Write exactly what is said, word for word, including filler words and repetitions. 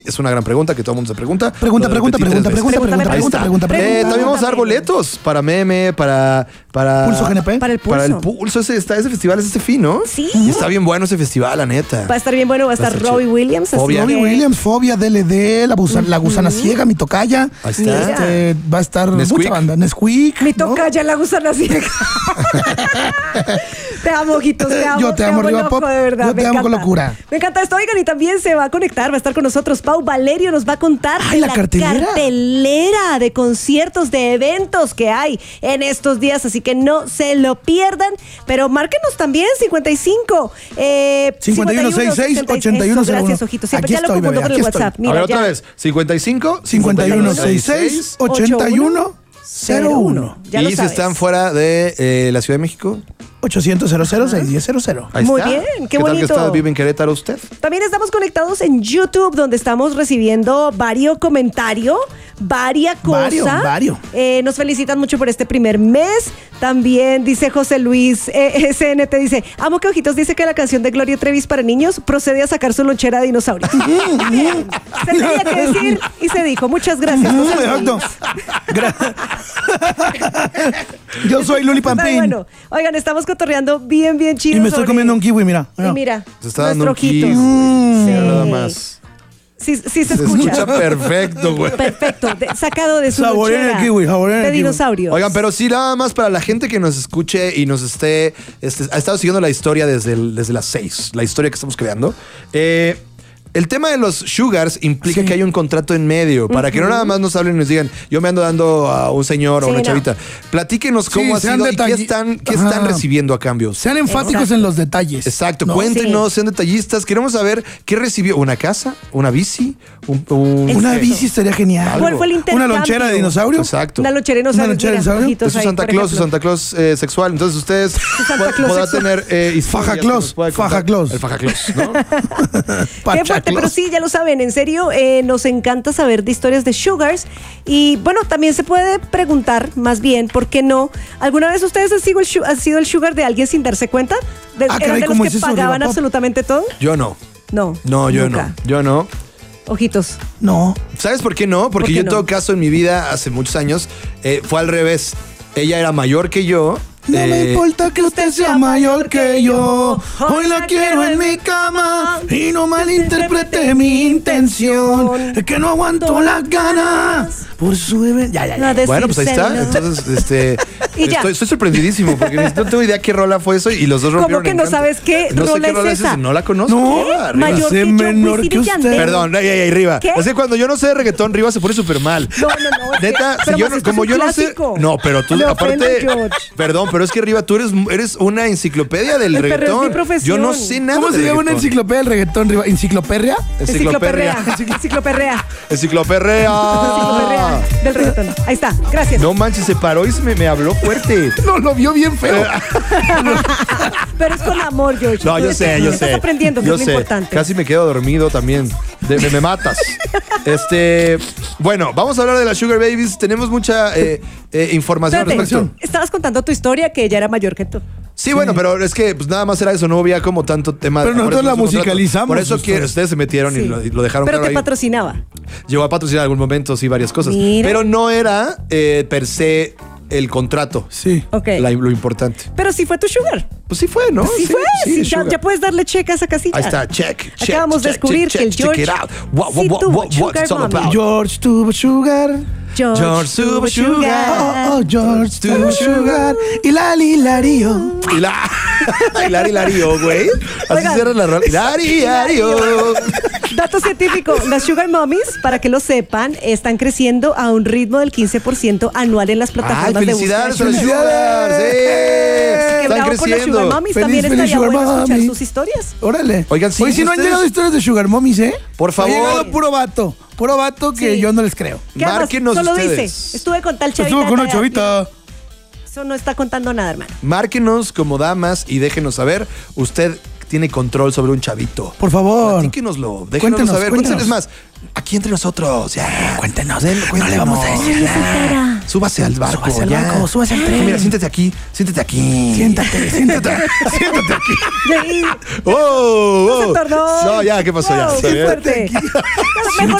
Es una gran pregunta que todo el mundo se pregunta. Pregunta, pregunta, pregunta, pregunta, pregunta, pregunta, pregunta, pregunta. Eh, también vamos a dar boletos para Meme, para... para ¿Pulso G N P? Para el Pulso. Para el Pulso. Ese, está, ese festival es este fin, ¿no? Sí. Y está bien bueno ese festival, la neta. Va a estar bien bueno, va a estar Robbie Williams. Fobia. Robbie Williams, Fobia, D L D, La, Busa, la Gusana Ciega, Mi Tocaya. Ahí está. Este, va a estar Nesquik. mucha banda. Nesquik. Mi ¿no? Tocaya, La Gusana Ciega. Te amo, ojitos, te amo. Yo te amo, Riva loco, Pop. de verdad. Yo te me amo con encanta. locura. Me encanta esto. Oigan, y también se va a conectar, va a estar con nosotros Pau Valerio, nos va a contar Ay, de la la cartelera. cartelera de conciertos, de eventos que hay en estos días, así que no se lo pierdan, pero márquenos también cincuenta y cinco eh, cincuenta y uno sesenta y seis, ochenta y uno cero uno. Gracias, ojitos. Siempre Aquí ya lo estoy, confundo bebé, con el aquí estoy. WhatsApp. A Mira, ver, otra ya. vez. cincuenta y cinco, cincuenta y uno sesenta y seis, ochenta y uno cero uno. Ya lo y si sabes. están fuera de eh, la Ciudad de México, ochocientos cero cero seis diez cero cero. ahí Muy está. bien, qué tal bonito. que está, vive en Querétaro usted? También estamos conectados en YouTube, donde estamos recibiendo varios comentarios, varias cosas. Vario, vario. Eh, nos felicitan mucho por este primer mes. También dice José Luis eh, S N T, dice, amo que Ojitos dice que la canción de Gloria Trevi para niños procede a sacar su lonchera de dinosaurio. Bien, se tenía que decir y se dijo. Muchas gracias, José Luis. Exacto. Gra- Yo soy Luli Está Pampín. bueno. Oigan, estamos cotorreando bien, bien chido. Y me estoy sobre- comiendo un kiwi, mira. Y mira, Se está dando nuestro un kiss, Ojitos. güey. Sí. Nada más. Sí, sí se, Se escucha. escucha perfecto, güey. Perfecto, de- sacado de su Saborean lonchera el kiwi, saborean el de kiwi. dinosaurios. Oigan, pero sí, nada más para la gente que nos escuche y nos esté, este, ha estado siguiendo la historia desde, el- desde las seis, la historia que estamos creando. Eh, el tema de los sugars implica Sí. que hay un contrato en medio, para que no nada más nos hablen y nos digan, yo me ando dando a un señor o Sí, una no. chavita. Platíquenos cómo Sí, ha sean sido y qué detalli- están, qué Ajá. están recibiendo a cambio. Sean enfáticos Exacto. en los detalles. Exacto, ¿no? cuéntenos, sean detallistas. Queremos saber qué recibió. ¿Una casa? ¿Una bici? Un, un- Una Exacto. bici estaría genial. ¿Cuál fue el intercambio? Una lonchera de dinosaurio. Exacto. Una lonchera de Una dinosaurios. lonchera de mira, dinosaurio. ojitos Es su ahí, Santa por Claus, su ejemplo. Santa Claus eh, sexual. Entonces ustedes Santa pod- Claus podrán sexual. tener eh, historias Faja que Claus, nos pueda Faja contar. Claus. El Faja Claus, ¿no? Qué fuerte, pero sí, ya lo saben, en serio, eh, nos encanta saber de historias de sugars. Y bueno, también se puede preguntar, más bien, ¿por qué no? ¿Alguna vez ustedes han sido el, su- han sido el sugar de alguien sin darse cuenta? De, Ah, ¿Eran caray, de ¿cómo los es que eso, pagaban Riva Pop? absolutamente todo? Yo no. No. No, yo nunca. no. Yo no. Ojitos. No. ¿Sabes por qué no? Porque ¿Por qué yo en no? todo caso en mi vida, hace muchos años, eh, fue al revés. Ella era mayor que yo. No me eh, importa que usted sea mayor que yo. Hoy la quiero en mi cama. Y no malinterprete mi intención. Es que no aguanto las ganas. Por su bebé. Ya, ya, ya. No, Bueno, pues ahí está. decírselo. Entonces, este. Y ya. Estoy, estoy sorprendidísimo porque no tengo idea qué rola fue eso y los dos ¿Cómo rompieron que en no canto. sabes qué No sé rola qué es rola es esa? esa. No la conozco. No. Ah, arriba. Mayor Sé que yo, menor Wisin que y usted. Yandel. Perdón, ahí, ahí, ahí, arriba. ¿Qué? Es que cuando yo no sé de reggaetón, Riva se pone súper mal. No, no, no. es que- Neta, pero si yo más no- esto es como un yo no sé. clásico. No, pero tú, Me aparte. ofende, George. Perdón, pero es que Riva, tú eres, eres una enciclopedia del Pero es mi reggaetón. profesión. Yo no sé nada. ¿Cómo de se llama una reggaetón. enciclopedia del reggaetón? Riva? ¿Enciclopedia? Encicloperrea. Encicloperrea. Encicloperrea. Encicloperrea del reggaetón. Ahí está. Gracias. No manches, se paró y se me, me habló fuerte. No, lo vio bien feo. Pero es con amor, George. No, Tú yo es sé, que yo estás sé. aprendiendo, que yo es lo sé. importante. Casi me quedo dormido también. De- me, me matas. Este, bueno, vamos a hablar de las Sugar Babies. Tenemos mucha eh, eh, información al Espérate, respecto. estabas contando tu historia que ella era mayor que tú. Sí, bueno, pero es que pues nada más era eso, no había como tanto tema. Pero por nosotros eso la es un contrato. musicalizamos, Por eso ustedes. que ustedes se metieron y Sí. lo, y lo dejaron Pero claro te ahí. patrocinaba. Llegó a patrocinar en algún momento, sí, varias cosas. Mira. Pero no era eh, per se el contrato. Sí. Ok. la- lo importante. Pero sí fue tu sugar. Pues sí fue, ¿no? Sí, fue. Sí, ya, sugar. ya puedes darle check a esa casilla. Ahí está, check, check. Acabamos de check, descubrir check, que el check, George check it out. What, sí what, tuvo what, what, sugar it's all mommy. about. George tuvo sugar. George, George tuvo sugar. Oh, oh, George tuvo sugar. Y la lilario. Y la... Hilar, hilario, güey. Así Oigan. cierra la rola. Hilar, hilario. Dato científico, las Sugar Mommies, para que lo sepan, están creciendo a un ritmo del quince por ciento anual en las Ay, plataformas de búsqueda. felicidades a las de sugar. Sugar. Sí. Qué Están bravo por las Sugar creciendo. Mommies. Feliz, También feliz estaría Sugar bueno escuchar Mommy. sus historias. Órale. Oigan, sí, Oye, si no han ustedes- llegado historias de Sugar Mommies, ¿eh? Por favor. Ha llegado puro vato. Puro vato que Sí. yo no les creo. ¿Qué más? Márquenos Solo ustedes. dice, estuve con tal chavita. Estuvo con una tal- chavita. Eso no está contando nada, hermano. Márquenos como damas y déjenos saber. Usted tiene control sobre un chavito. Por favor. Platíquenoslo. Déjenoslo Cuéntenos, saber. ¿Cuántos cuéntenos. años más? aquí entre nosotros, ya. Cuéntenos, Ven, no le vamos a decir nada. Súbase al barco, Súbase al ya. barco, súbase al tren. Mira, siéntate aquí, siéntate aquí. Siéntate, siéntate. Siéntate aquí. Ya, y- ¡Oh! No se oh. tornó. No, ya, ¿qué pasó? Wow, ya. qué fuerte. Mejor